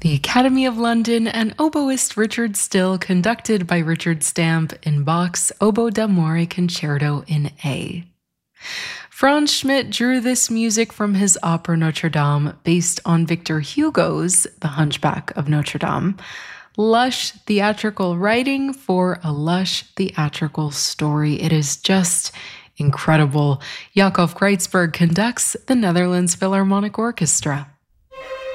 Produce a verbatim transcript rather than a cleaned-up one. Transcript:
The Academy of London and oboist Richard Still conducted by Richard Stamp in Bach's Oboe d'Amore Concerto in A. Franz Schmidt drew this music from his opera Notre Dame based on Victor Hugo's The Hunchback of Notre Dame. Lush theatrical writing for a lush theatrical story. It is just incredible. Yakov Kreitzberg conducts the Netherlands Philharmonic Orchestra.